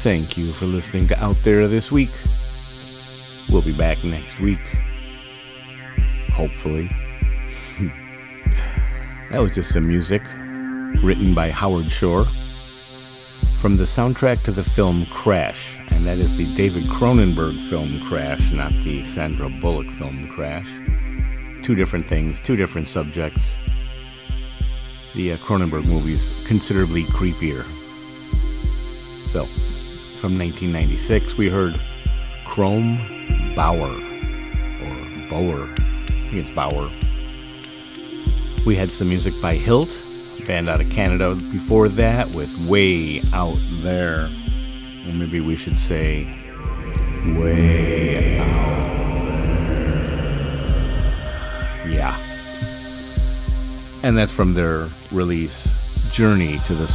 Thank you for listening to Out There this week. We'll be back next week. Hopefully. That was just some music written by Howard Shore from the soundtrack to the film Crash, and that is the David Cronenberg film Crash, not the Sandra Bullock film Crash. Two different things, two different subjects. The Cronenberg movie's considerably creepier. So, from 1996, we heard Chrome Bauer, or Bower. I think it's Bauer. We had some music by Hilt, a band out of Canada before that, with Way Out There. Or maybe we should say, Way Out There. Yeah. And that's from their release, Journey to the